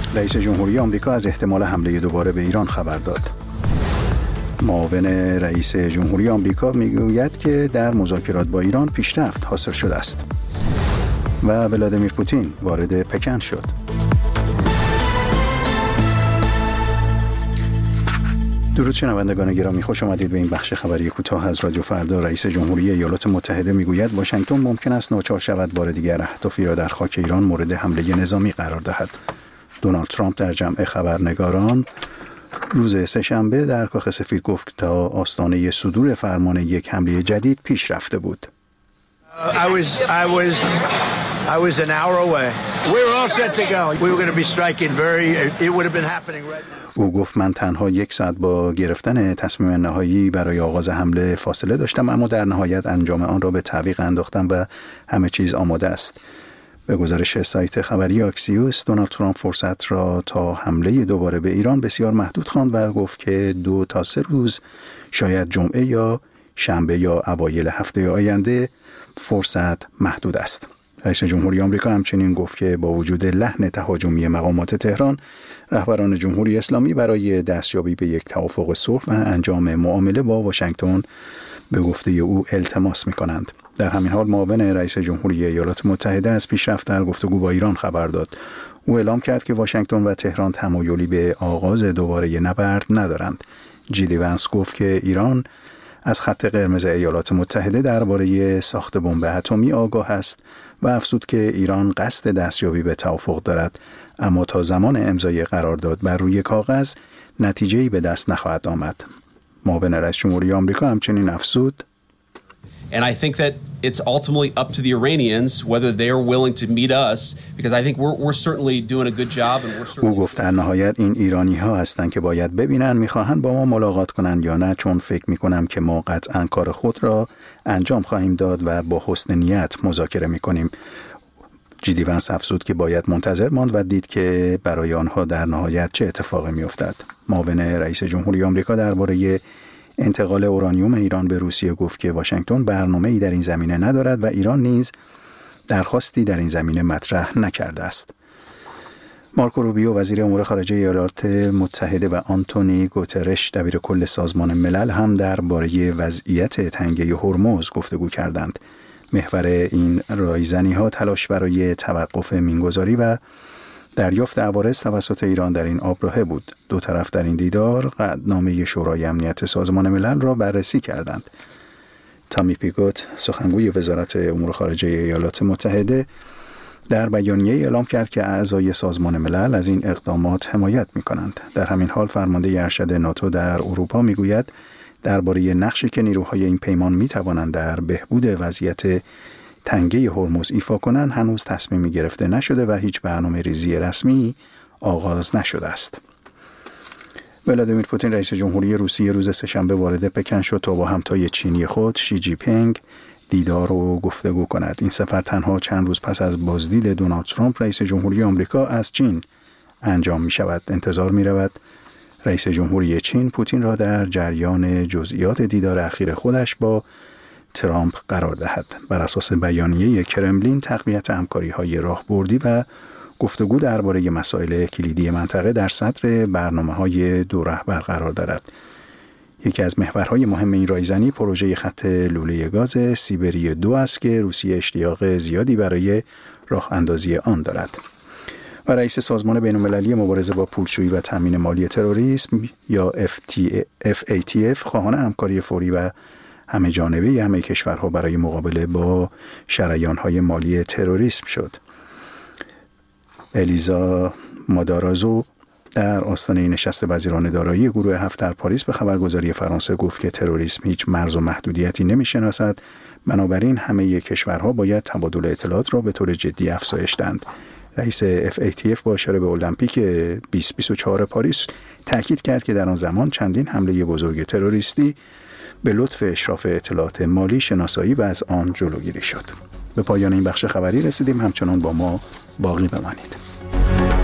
رئیس جمهوری آمریکا از احتمال حمله دوباره به ایران خبر داد. معاون رئیس جمهوری آمریکا میگوید که در مذاکرات با ایران پیشرفت حاصل شده است. و ولادیمیر پوتین وارد پکن شد. درود شنوندگان گرامی، خوش آمدید به این بخش خبری کوتاه از رادیو فردا. رئیس جمهوری ایالات متحده میگوید واشنگتن ممکن است ناچار شود بار دیگر اهدافی را در خاک ایران مورد حمله نظامی قرار دهد. دونالد ترامپ در جمع خبرنگاران روز سه‌شنبه در کاخ سفید گفت که تا آستانه صدور فرمان یک حمله جدید پیش رفته بود. I was an hour away. We were all set to go. We were going to be striking it would have been happening right now. او گفت من تنها 1 ساعت با گرفتن تصمیم نهایی برای آغاز حمله فاصله داشتم، اما در نهایت انجام آن را به تعویق انداختم و همه چیز آماده است. به گزارش سایت خبری آکسیوس، دونالد ترامپ فرصت را تا حمله دوباره به ایران بسیار محدود خواند و گفت که 2 تا 3 روز، شاید جمعه یا شنبه یا اوایل هفته آینده فرصت محدود است. رئیس جمهوری آمریکا همچنین گفت که با وجود لحن تهاجمی مقامات تهران، رهبران جمهوری اسلامی برای دستیابی به یک توافق صلح و انجام معامله با واشنگتن به گفته او التماس می‌کنند. در همین حال معاون رئیس جمهوری ایالات متحده از پیشرفت در گفتگو با ایران خبر داد. او اعلام کرد که واشنگتن و تهران تمایلی به آغاز دوباره نبرد ندارند. جی ونس گفت که ایران از خط قرمز ایالات متحده درباره ساخت بمب اتمی آگاه است و افزود که ایران قصد دستیابی به توافق دارد، اما تا زمان امضای قرارداد بر روی کاغذ نتیجه‌ای به دست نخواهد آمد. معاون رئیس جمهوری آمریکا همچنین افزود And I think that it's ultimately up to the Iranians whether they're willing to meet us, because I think we're certainly doing a good job and we're certainly. او گفت در نهایت این ایرانی ها هستند که باید ببینن میخواهن با ما ملاقات کنند یا نه، چون فکر میکنم که ما قطعاً کار خود را انجام خواهیم داد و با حسن نیت مذاکره میکنیم. جی ونس افزود که باید منتظر ماند و دید که برای آنها در نهایت چه اتفاقی میافتد. معاون رئیس جمهوری آمریکا درباره انتقال اورانیوم ایران به روسیه گفت که واشنگتن برنامه‌ای در این زمینه ندارد و ایران نیز درخواستی در این زمینه مطرح نکرده است. مارکو روبیو وزیر امور خارجه ایالات متحده و آنتونی گوترش دبیر کل سازمان ملل هم درباره وضعیت تنگه هرمز گفتگو کردند. محور این رایزنی‌ها تلاش برای توقف مینگذاری و دریافت عوارض توسط ایران در این آبراهه بود. 2 طرف در این دیدار قطعنامه شورای امنیت سازمان ملل را بررسی کردند. تامی پیگوت سخنگوی وزارت امور خارجه ایالات متحده در بیانیه اعلام کرد که اعضای سازمان ملل از این اقدامات حمایت می‌کنند. در همین حال فرمانده ارشد ناتو در اروپا میگوید درباره نقشی که نیروهای این پیمان می‌توانند در بهبود وضعیت تنگه هرمز ایفا کنند هنوز تصمیمی گرفته نشده و هیچ برنامه ریزی رسمی آغاز نشده است. ولادیمیر پوتین رئیس جمهوری روسیه روز سه‌شنبه وارد پکن شد تا با همتای چینی خود شی جی پینگ دیدار و گفتگو کند. این سفر تنها چند روز پس از بازدید دونالد ترامپ رئیس جمهوری آمریکا از چین انجام می شود. انتظار می رود رئیس جمهوری چین پوتین را در جریان جزئیات دیدار اخیر خودش با ترامپ قرار دهد. بر اساس بیانیه کرملین تقویت همکاری‌های راهبردی و گفتگو درباره مسائل کلیدی منطقه در صدر برنامه‌های دو رهبر قرار دارد. یکی از محورهای مهم این رایزنی پروژه خط لوله گاز سیبری 2 است که روسیه اشتیاق زیادی برای راه اندازی آن دارد. و رئیس سازمان بین‌المللی مبارزه با پولشویی و تامین مالی تروریسم یا FATF خواهان همکاری فوری و همه جانبه همه کشورها برای مقابله با شریان‌های مالی تروریسم شد. الیزا مادارازو در آستانه نشست وزیران دارایی گروه 7 در پاریس به خبرگزاری فرانسه گفت که تروریسم هیچ مرز و محدودیتی نمی‌شناسد، بنابراین همه کشورها باید تبادل اطلاعات را به طور جدی افزایش دهند. رئیس FATF با اشاره به المپیک 2024 پاریس تاکید کرد که در آن زمان چندین حمله بزرگ تروریستی به لطف اشراف اطلاعات مالی شناسایی و از آن جلوگیری شد. به پایان این بخش خبری رسیدیم. همچنان با ما باقی بمانید.